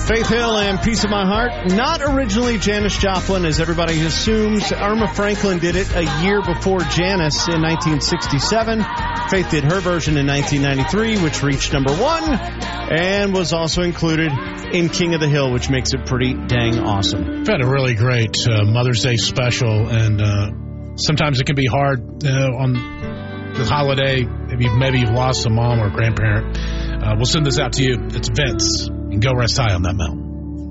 Faith Hill and Piece of My Heart. Not originally Janis Joplin, as everybody assumes. Irma Franklin did it a year before Janis in 1967. Faith did her version in 1993, which reached number 1, and was also included in King of the Hill, which makes it pretty dang awesome. We've had a really great Mother's Day special, and sometimes it can be hard on the holiday. Maybe you've lost a mom or a grandparent. We'll send this out to you. It's Vince. And go rest high on that mountain.